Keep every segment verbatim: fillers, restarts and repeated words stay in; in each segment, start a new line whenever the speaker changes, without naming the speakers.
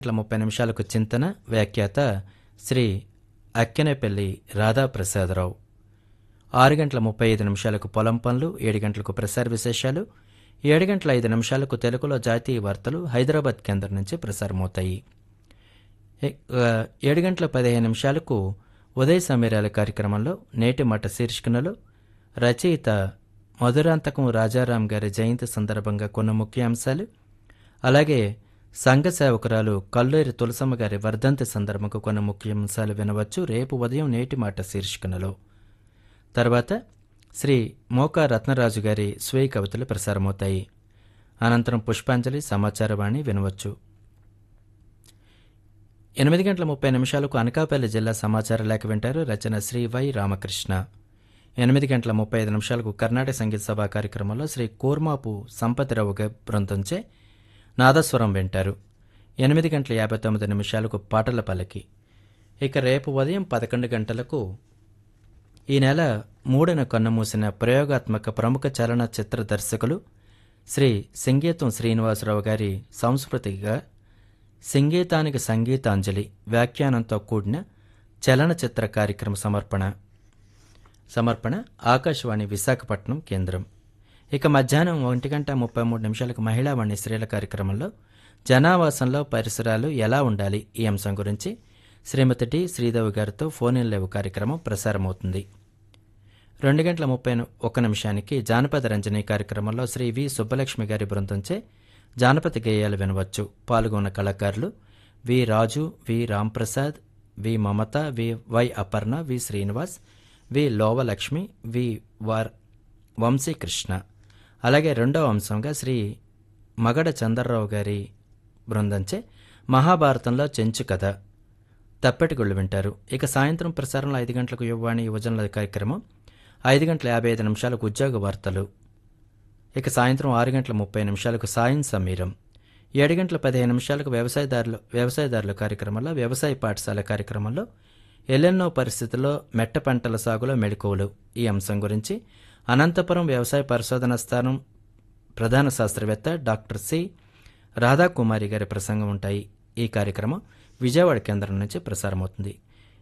గంటల ముప్పై నిమిషాలకు చింతన వ్యాఖ్యాత శ్రీ అక్కెనేపల్లి రాధాప్రసాదరావు. ఆరు గంటల ముప్పై ఐదు నిమిషాలకు పొలం పనులు, ఏడు గంటలకు ప్రసార విశేషాలు, ఏడు గంటల ఐదు నిమిషాలకు తెలుగులో జాతీయ వార్తలు హైదరాబాద్ కేంద్రం నుంచి ప్రసారమవుతాయి. ఏడు గంటల పదిహేను నిమిషాలకు ఉదయ సమీరాల కార్యక్రమంలో నేటి మాట శీర్షికనలో రచయిత మధురాంతకం రాజారాం గారి జయంతి సందర్భంగా కొన్ని ముఖ్యాంశాలు, అలాగే సంఘ సేవకురాలు కల్లేరు తులసమ్మ గారి వర్ధంతి సందర్భంగా కొన్ని ముఖ్యాంశాలు వినవచ్చు రేపు ఉదయం నేటి మాట శీర్షికనలో. తర్వాత శ్రీ మోకా రత్నరాజు గారి స్వీయ కవితలు ప్రసారమవుతాయి. అనంతరం పుష్పాంజలి సమాచారవాణి వినవచ్చు. ఎనిమిది గంటల ముప్పై నిమిషాలకు అనకాపల్లి జిల్లా సమాచార లేఖ వింటారు. రచన శ్రీ వై రామకృష్ణ. ఎనిమిది గంటల ముప్పై ఐదు నిమిషాలకు కర్ణాటక సంగీత సభ కార్యక్రమంలో శ్రీ కోర్మాపు సంపతిరావు బృందంచే నాదస్వరం వింటారు. ఎనిమిది గంటల యాభై తొమ్మిది నిమిషాలకు పాటల పల్లకి. ఇక రేపు ఉదయం పదకొండు గంటలకు ఈ నెల మూడున కన్నుమూసిన ప్రయోగాత్మక ప్రముఖ చలనచిత్ర దర్శకులు శ్రీ సంగీతం శ్రీనివాసరావు గారి సంస్కృతిగా సంగీతానికి సంగీతాంజలి వ్యాఖ్యానంతో కూడిన చలనచిత్ర కార్యక్రమ సమర్పణ సమర్పణ ఆకాశవాణి విశాఖపట్నం కేంద్రం. ఇక మధ్యాహ్నం ఒంటి గంట ముప్పై మూడు నిమిషాలకు మహిళావాణి స్త్రీల కార్యక్రమంలో జనావాసంలో పరిసరాలు ఎలా ఉండాలి ఈ అంశం గురించి శ్రీమతి టి శ్రీదేవి గారితో ఫోన్ ఇన్ లైవ్ కార్యక్రమం ప్రసారమవుతుంది. రెండు గంటల ముప్పై ఒక్క నిమిషానికి జానపద రంజని కార్యక్రమంలో శ్రీ వి సుబ్బలక్ష్మి గారి బృందంచే జానపద గేయాలు వినవచ్చు. పాల్గొన్న కళాకారులు వి రాజు, వి రాంప్రసాద్, వి మమత, వి వై అపర్ణ, వి శ్రీనివాస్, వి లోవలక్ష్మి, వి వార్ వంశీకృష్ణ. అలాగే రెండవ అంశంగా శ్రీ మగడ చంద్రరావు గారి బృందంచే మహాభారతంలో చెంచు కథ తప్పెటిగుళ్ళు వింటారు. ఇక సాయంత్రం ప్రసారంలో ఐదు గంటలకు యువవాణి యువజనుల కార్యక్రమం, ఐదు గంటల యాభై ఐదు నిమిషాలకు ఉద్యోగ వార్తలు. ఇక సాయంత్రం ఆరు గంటల ముప్పై నిమిషాలకు సాయం సమీరం, ఏడు గంటల పదిహేను నిమిషాలకు వ్యవసాయదారులు వ్యవసాయదారుల కార్యక్రమంలో వ్యవసాయ పాఠశాల కార్యక్రమంలో ఎల్లెన్నో పరిస్థితుల్లో మెట్ట పంటల సాగులో మెళకువలు ఈ అంశం గురించి అనంతపురం వ్యవసాయ పరిశోధన స్థానం ప్రధాన శాస్త్రవేత్త డాక్టర్ సి రాధాకుమారి గారి ప్రసంగం ఉంటాయి. ఈ కార్యక్రమం విజయవాడ కేంద్రం నుంచి ప్రసారమవుతుంది.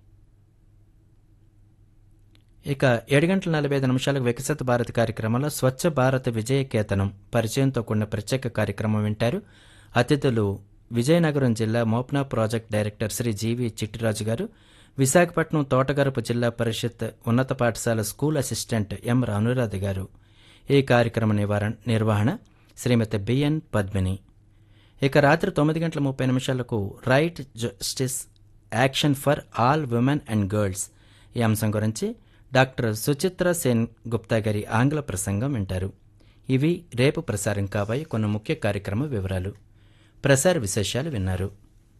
ఇక ఏడు గంటల నలభై ఐదు నిమిషాలకు వికసిత భారత్ కార్యక్రమంలో స్వచ్ఛ భారత్ విజయకేతనం పరిచయంతో కూడిన ప్రత్యేక కార్యక్రమం వింటారు. అతిథులు విజయనగరం జిల్లా మోప్నా ప్రాజెక్ట్ డైరెక్టర్ శ్రీ జీవి చిట్టిరాజు గారు, విశాఖపట్నం తోటగరపు జిల్లా పరిషత్ ఉన్నత పాఠశాల స్కూల్ అసిస్టెంట్ ఎం అనురాధ గారు. ఈ కార్యక్రమ నివారణ నిర్వహణ శ్రీమతి బిఎన్ పద్మిని. ఇక రాత్రి తొమ్మిది గంటల ముప్పై నిమిషాలకు right justice action for all women and girls ఈ అంశం గురించి డాక్టర్ సుచిత్ర సేన్ గుప్తా గారి ఆంగ్ల ప్రసంగం వింటారు. ఇవి రేపు ప్రసారం కాబోయే కొన్ని ముఖ్య కార్యక్రమ వివరాలు. ప్రసార విశేషాలు విన్నారు.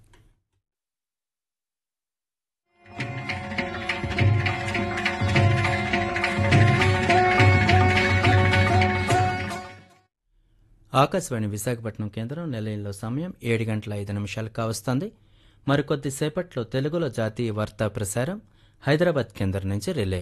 ఆకాశవాణి విశాఖపట్నం కేంద్రం నిలయంలో సమయం ఏడు గంటల ఐదు నిమిషాలు కావస్తోంది. మరికొద్దిసేపట్లో తెలుగులో జాతీయ వార్తా ప్రసారం హైదరాబాద్ కేంద్రం నుంచి రిలే.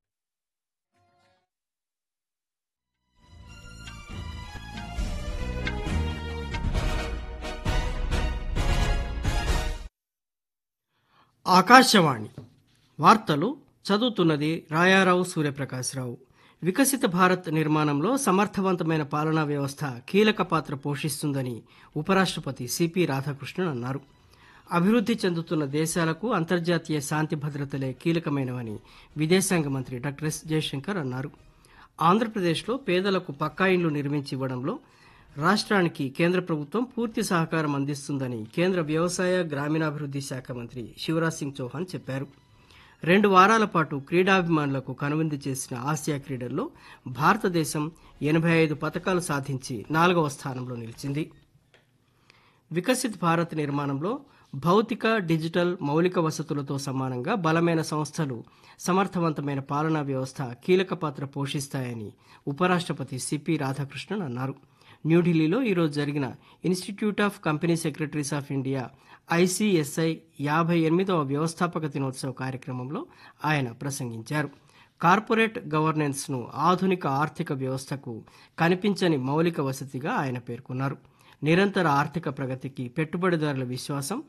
ఆకాశవాణి వార్తలు చదువుతున్నది రాయారావు సూర్యప్రకాశ్రావు. వికసిత భారత్ నిర్మాణంలో సమర్థవంతమైన పాలనా వ్యవస్థ కీలక పాత్ర పోషిస్తుందని ఉపరాష్ట్రపతి సిపి రాధాకృష్ణన్ అన్నారు. అభివృద్ధి చెందుతున్న దేశాలకు అంతర్జాతీయ శాంతి భద్రతలే కీలకమైనవని విదేశాంగ మంత్రి డాక్టర్ ఎస్ జయశంకర్ అన్నారు. ఆంధ్రప్రదేశ్లో పేదలకు పక్కా ఇండ్లు నిర్మించి ఇవ్వడంలో రాష్ట్రానికి కేంద్ర ప్రభుత్వం పూర్తి సహకారం అందిస్తుందని కేంద్ర వ్యవసాయ గ్రామీణాభివృద్ధి శాఖ మంత్రి శివరాజ్ సింగ్ చౌహాన్ చెప్పారు. రెండు వారాల పాటు క్రీడాభిమానులకు కనువిందు చేసిన ఆసియా క్రీడల్లో భారతదేశం ఎనభై ఐదు పతకాలు సాధించి నాలుగవ స్థానంలో నిలిచింది. వికసిత్ భారత్ నిర్మాణంలో భౌతిక, డిజిటల్ మౌలిక వసతులతో సమానంగా బలమైన సంస్థలు, సమర్థవంతమైన పాలనా వ్యవస్థ కీలక పాత్ర పోషిస్తాయని ఉపరాష్ట్రపతి సిపి రాధాకృష్ణన్ అన్నారు. న్యూఢిల్లీలో ఈరోజు జరిగిన institute of company secretaries of India ICSI యాభై ఎనిమిదవ వ్యవస్థాపక దినోత్సవ కార్యక్రమంలో ఆయన ప్రసంగించారు. కార్పొరేట్ గవర్నెన్స్ను ఆధునిక ఆర్థిక వ్యవస్థకు కనిపించని మౌలిక వసతిగా ఆయన పేర్కొన్నారు. నిరంతర ఆర్థిక ప్రగతికి పెట్టుబడిదారుల విశ్వాసం